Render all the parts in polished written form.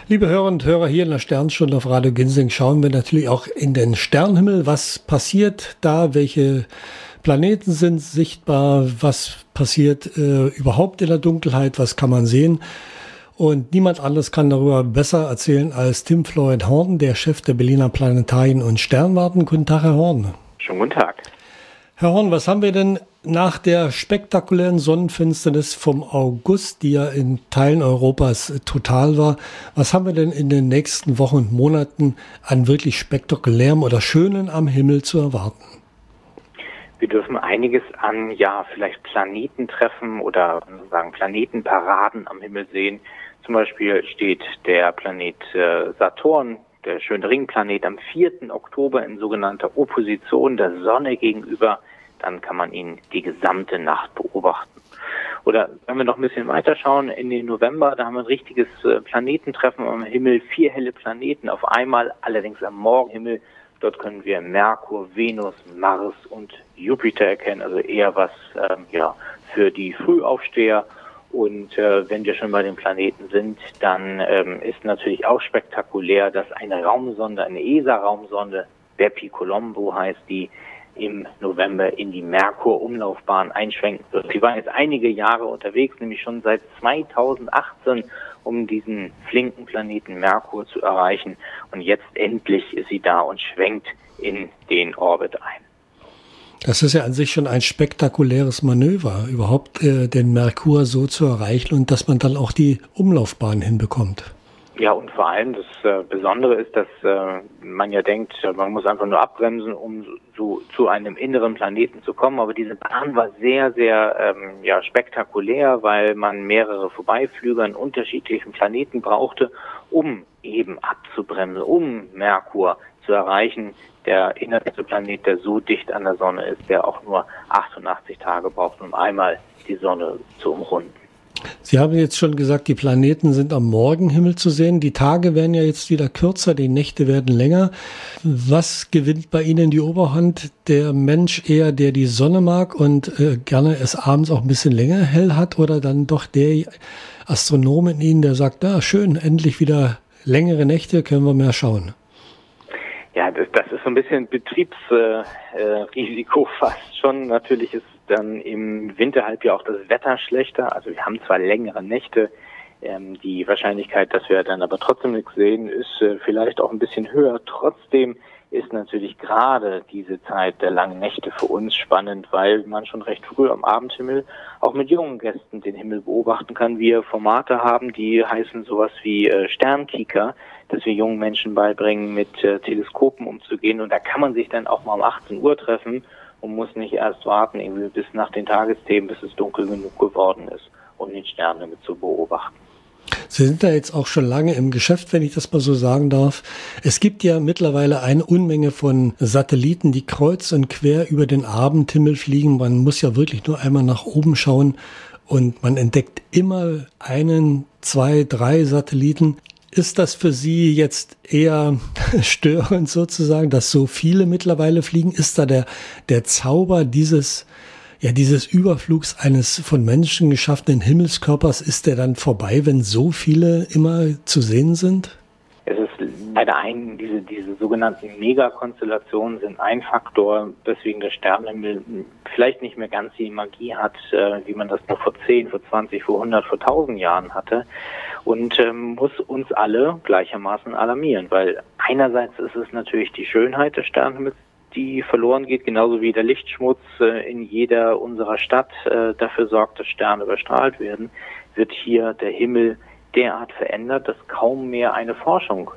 Liebe Hörer und Hörer, hier in der Sternstunde auf Radio Ginsing schauen wir natürlich auch in den Sternenhimmel. Was passiert da? Welche Planeten sind sichtbar? Was passiert überhaupt in der Dunkelheit? Was kann man sehen? Und niemand anderes kann darüber besser erzählen als Tim Florian Horn, der Chef der Berliner Planetarien und Sternwarten. Guten Tag, Herr Horn. Schönen guten Tag. Herr Horn, was haben wir denn nach der spektakulären Sonnenfinsternis vom August, die ja in Teilen Europas total war, was haben wir denn in den nächsten Wochen und Monaten an wirklich spektakulärem oder Schönen am Himmel zu erwarten? Wir dürfen einiges an, vielleicht Planetentreffen oder sagen Planetenparaden am Himmel sehen. Zum Beispiel steht der Planet Saturn, der schöne Ringplanet, am 4. Oktober in sogenannter Opposition der Sonne gegenüber. Dann kann man ihn die gesamte Nacht beobachten. Oder wenn wir noch ein bisschen weiter schauen, in den November, da haben wir ein richtiges Planetentreffen am Himmel, 4 helle Planeten auf einmal, allerdings am Morgenhimmel. Dort können wir Merkur, Venus, Mars und Jupiter erkennen, also eher was für die Frühaufsteher. Und wenn wir schon bei den Planeten sind, dann ist natürlich auch spektakulär, dass eine Raumsonde, eine ESA-Raumsonde, Bepi-Colombo heißt die, im November in die Merkur-Umlaufbahn einschwenken wird. Sie war jetzt einige Jahre unterwegs, nämlich schon seit 2018, um diesen flinken Planeten Merkur zu erreichen. Und jetzt endlich ist sie da und schwenkt in den Orbit ein. Das ist ja an sich schon ein spektakuläres Manöver, überhaupt den Merkur so zu erreichen und dass man dann auch die Umlaufbahn hinbekommt. Ja, und vor allem das Besondere ist, dass man ja denkt, man muss einfach nur abbremsen, um so zu einem inneren Planeten zu kommen. Aber diese Bahn war sehr, sehr spektakulär, weil man mehrere Vorbeiflüge an unterschiedlichen Planeten brauchte, um eben abzubremsen, um Merkur zu erreichen, der innerste Planet, der so dicht an der Sonne ist, der auch nur 88 Tage braucht, um einmal die Sonne zu umrunden. Sie haben jetzt schon gesagt, die Planeten sind am Morgenhimmel zu sehen. Die Tage werden ja jetzt wieder kürzer, die Nächte werden länger. Was gewinnt bei Ihnen die Oberhand? Der Mensch eher, der die Sonne mag und gerne es abends auch ein bisschen länger hell hat, oder dann doch der Astronom in Ihnen, der sagt, schön, endlich wieder längere Nächte, können wir mehr schauen? Ja, das ist so ein bisschen Betriebsrisiko fast schon. Natürlich ist dann im Winterhalbjahr auch das Wetter schlechter. Also wir haben zwar längere Nächte, die Wahrscheinlichkeit, dass wir dann aber trotzdem nichts sehen, ist vielleicht auch ein bisschen höher. Trotzdem ist natürlich gerade diese Zeit der langen Nächte für uns spannend, weil man schon recht früh am Abendhimmel auch mit jungen Gästen den Himmel beobachten kann. Wir Formate haben, die heißen sowas wie Sternkieker, dass wir jungen Menschen beibringen, mit Teleskopen umzugehen. Und da kann man sich dann auch mal um 18 Uhr treffen und muss nicht erst warten, irgendwie bis nach den Tagesthemen, bis es dunkel genug geworden ist, um den Sternenhimmel zu beobachten. Sie sind da jetzt auch schon lange im Geschäft, wenn ich das mal so sagen darf. Es gibt ja mittlerweile eine Unmenge von Satelliten, die kreuz und quer über den Abendhimmel fliegen. Man muss ja wirklich nur einmal nach oben schauen und man entdeckt immer 1, 2, 3 Satelliten. Ist das für Sie jetzt eher störend sozusagen, dass so viele mittlerweile fliegen? Ist da der Zauber dieses Überflugs eines von Menschen geschaffenen Himmelskörpers, ist der dann vorbei, wenn so viele immer zu sehen sind? Es ist leider diese sogenannten Megakonstellationen sind ein Faktor, weswegen der Sternenhimmel vielleicht nicht mehr ganz die Magie hat, wie man das noch vor 10, vor 20, vor 100, vor 1000 Jahren hatte. Und muss uns alle gleichermaßen alarmieren, weil einerseits ist es natürlich die Schönheit des Sternenhimmels, die verloren geht, genauso wie der Lichtschmutz in jeder unserer Stadt dafür sorgt, dass Sterne überstrahlt werden, wird hier der Himmel derart verändert, dass kaum mehr eine Forschung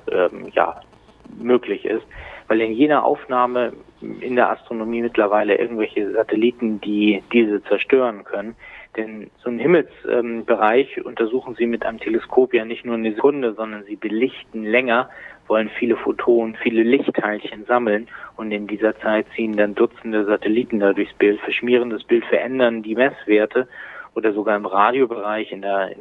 möglich ist, weil in jeder Aufnahme in der Astronomie mittlerweile irgendwelche Satelliten, die diese zerstören können. Denn so einen Himmelsbereich untersuchen sie mit einem Teleskop ja nicht nur eine Sekunde, sondern sie belichten länger, wollen viele Photonen, viele Lichtteilchen sammeln und in dieser Zeit ziehen dann Dutzende Satelliten da durchs Bild, verschmieren das Bild, verändern die Messwerte oder sogar im Radiobereich, in der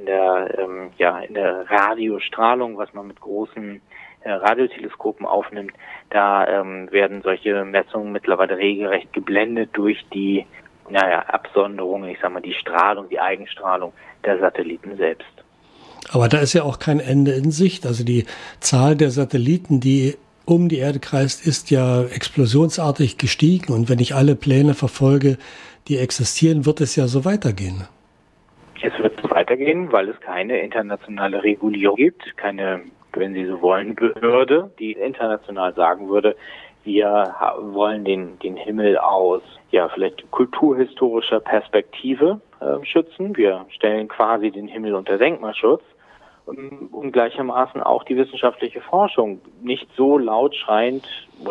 Radiostrahlung, was man mit großen Radioteleskopen aufnimmt, da werden solche Messungen mittlerweile regelrecht geblendet durch die Absonderung, ich sag mal die Strahlung, die Eigenstrahlung der Satelliten selbst. Aber da ist ja auch kein Ende in Sicht. Also die Zahl der Satelliten, die um die Erde kreist, ist ja explosionsartig gestiegen. Und wenn ich alle Pläne verfolge, die existieren, wird es ja so weitergehen. Es wird so weitergehen, weil es keine internationale Regulierung gibt, keine, wenn Sie so wollen, Behörde, die international sagen würde, wir wollen den Himmel aus, ja, vielleicht kulturhistorischer Perspektive schützen. Wir stellen quasi den Himmel unter Denkmalschutz. Und gleichermaßen auch die wissenschaftliche Forschung nicht so laut schreien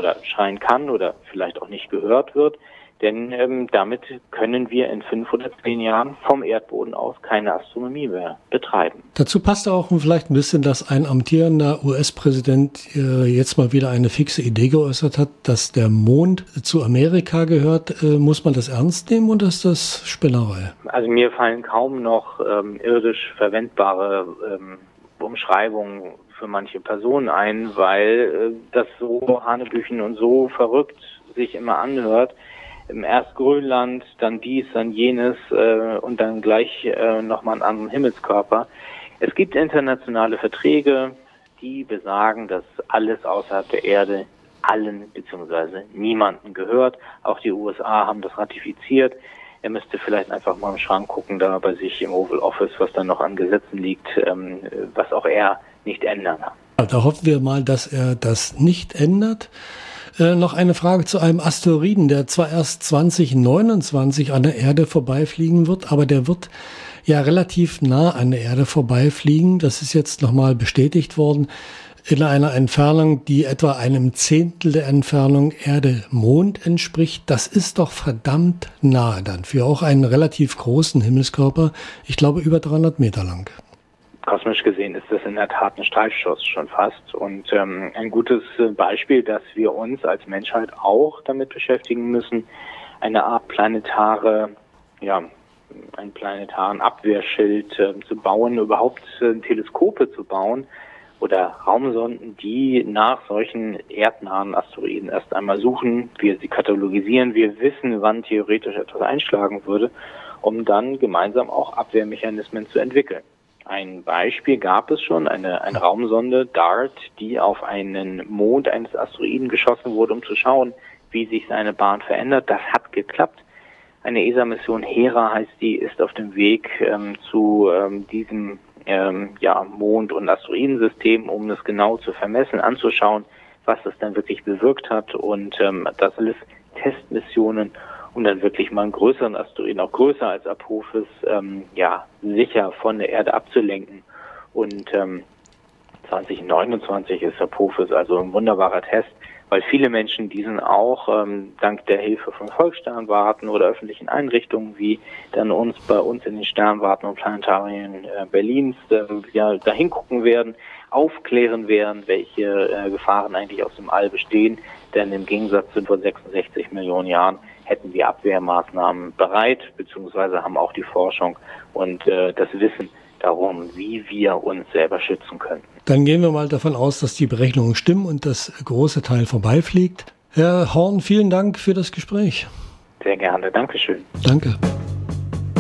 kann oder vielleicht auch nicht gehört wird, denn damit können wir in 5 oder 10 Jahren vom Erdboden aus keine Astronomie mehr betreiben. Dazu passt auch vielleicht ein bisschen, dass ein amtierender US-Präsident jetzt mal wieder eine fixe Idee geäußert hat, dass der Mond zu Amerika gehört. Muss man das ernst nehmen oder ist das Spinnerei? Also mir fallen kaum noch irdisch verwendbare Umschreibungen für manche Personen ein, weil das so hanebüchen und so verrückt sich immer anhört. Erst Grönland, dann dies, dann jenes und dann gleich nochmal einen anderen Himmelskörper. Es gibt internationale Verträge, die besagen, dass alles außerhalb der Erde allen bzw. niemanden gehört. Auch die USA haben das ratifiziert. Er müsste vielleicht einfach mal im Schrank gucken, da bei sich im Oval Office, was dann noch an Gesetzen liegt, was auch er nicht ändern kann. Da hoffen wir mal, dass er das nicht ändert. Noch eine Frage zu einem Asteroiden, der zwar erst 2029 an der Erde vorbeifliegen wird, aber der wird ja relativ nah an der Erde vorbeifliegen. Das ist jetzt nochmal bestätigt worden in einer Entfernung, die etwa einem Zehntel der Entfernung Erde-Mond entspricht. Das ist doch verdammt nahe dann für auch einen relativ großen Himmelskörper. Ich glaube über 300 Meter lang. Kosmisch gesehen ist das in der Tat ein Streifschuss schon fast und ein gutes Beispiel, dass wir uns als Menschheit auch damit beschäftigen müssen, eine Art einen planetaren Abwehrschild zu bauen, überhaupt Teleskope zu bauen oder Raumsonden, die nach solchen erdnahen Asteroiden erst einmal suchen. Wir sie katalogisieren, wir wissen, wann theoretisch etwas einschlagen würde, um dann gemeinsam auch Abwehrmechanismen zu entwickeln. Ein Beispiel gab es schon, eine Raumsonde DART, die auf einen Mond eines Asteroiden geschossen wurde, um zu schauen, wie sich seine Bahn verändert. Das hat geklappt. Eine ESA-Mission Hera heißt die, ist auf dem Weg zu diesem Mond- und Asteroidensystem, um es genau zu vermessen, anzuschauen, was das dann wirklich bewirkt hat. Und das alles Testmissionen, um dann wirklich mal einen größeren Asteroiden, auch größer als Apophis, sicher von der Erde abzulenken. Und 2029 ist Apophis also ein wunderbarer Test, weil viele Menschen diesen auch dank der Hilfe von Volkssternwarten oder öffentlichen Einrichtungen wie dann bei uns in den Sternwarten und Planetarien Berlins dahin gucken werden, aufklären werden, welche Gefahren eigentlich aus dem All bestehen. Denn im Gegensatz zu vor 66 Millionen Jahren hätten wir Abwehrmaßnahmen bereit, beziehungsweise haben auch die Forschung und das Wissen darum, wie wir uns selber schützen können. Dann gehen wir mal davon aus, dass die Berechnungen stimmen und das große Teil vorbeifliegt. Herr Horn, vielen Dank für das Gespräch. Sehr gerne, Dankeschön. Danke.